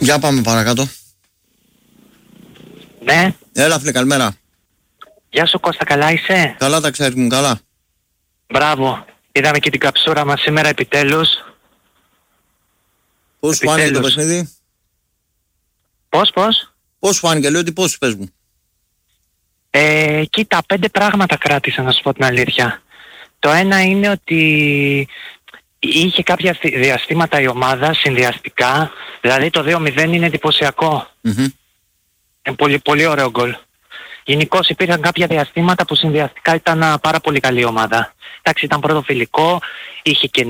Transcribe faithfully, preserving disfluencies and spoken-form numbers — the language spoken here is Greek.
Για πάμε παρακάτω. Ναι. Έλα φίλε, καλημέρα. Γεια σου Κώστα, καλά είσαι? Καλά τα ξέρεις μου, καλά. Μπράβο. Είδαμε και την καψούρα μας σήμερα επιτέλους. Πώς σου φάνηκε το παιχνίδι? Πώς, πώς? Πώς σου φάνηκε, λέω ότι πώς πες μου. Ε, κοίτα, πέντε πράγματα κράτησα να σου πω την αλήθεια. Το ένα είναι ότι είχε κάποια διαστήματα η ομάδα συνδυαστικά, δηλαδή το δύο μηδέν είναι εντυπωσιακό. Mm-hmm. Είναι πολύ, πολύ ωραίο γκολ. Γενικώς υπήρχαν κάποια διαστήματα που συνδυαστικά ήταν πάρα πολύ καλή ομάδα. Εντάξει, ήταν πρώτο φιλικό, είχε και